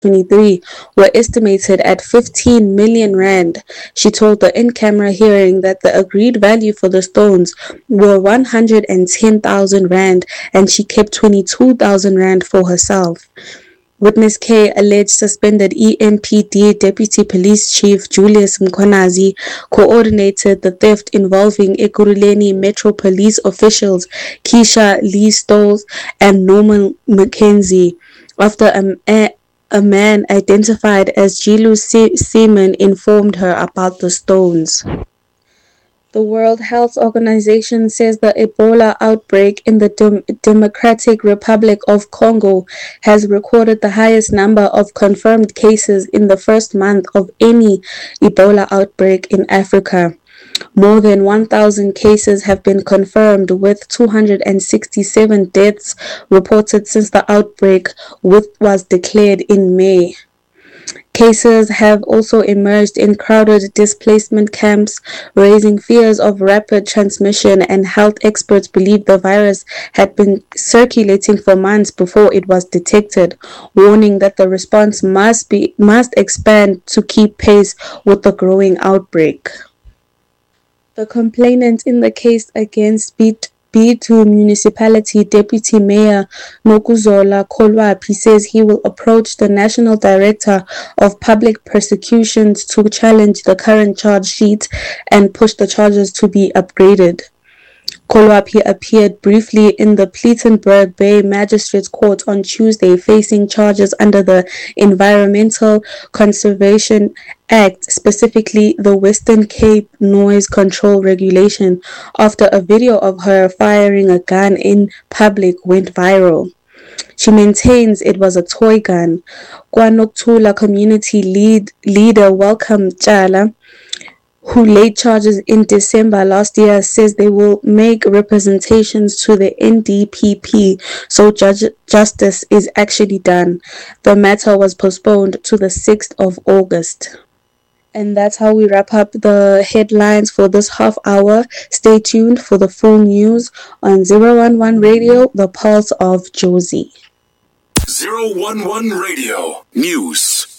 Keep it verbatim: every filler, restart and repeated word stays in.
twenty-three were estimated at fifteen million rand. She told the in-camera hearing that the agreed value for the stones were one hundred ten thousand rand and she kept twenty-two thousand rand for herself. Witness K alleged suspended E M P D Deputy Police Chief Julius Mkhwanazi coordinated the theft involving Ekurhuleni Metro Police officials Keisha Lee Stolz and Norman McKenzie after a, a, a man identified as Jilu Se- Seaman informed her about the stones. The World Health Organization says the Ebola outbreak in the Dem- Democratic Republic of Congo has recorded the highest number of confirmed cases in the first month of any Ebola outbreak in Africa. More than one thousand cases have been confirmed, with two hundred sixty-seven deaths reported since the outbreak was declared in May. Cases have also emerged in crowded displacement camps, raising fears of rapid transmission, and health experts believe the virus had been circulating for months before it was detected, warning that the response must be must expand to keep pace with the growing outbreak. The complainant in the case against Beat B two Municipality Deputy Mayor Nokuzola Kholwapi says he will approach the National Director of Public Prosecutions to challenge the current charge sheet and push the charges to be upgraded. Kholwapi appeared briefly in the Plettenberg Bay Magistrates Court on Tuesday, facing charges under the Environmental Conservation Act, specifically the Western Cape Noise Control Regulation, after a video of her firing a gun in public went viral. She maintains it was a toy gun. KwaNokuthula community lead, leader Welcome Chala, who laid charges in December last year, says they will make representations to the N D P P so judge, justice is actually done. The matter was postponed to the sixth of August. And that's how we wrap up the headlines for this half hour. Stay tuned for the full news on zero one one Radio, the pulse of Jozi. zero one one Radio News.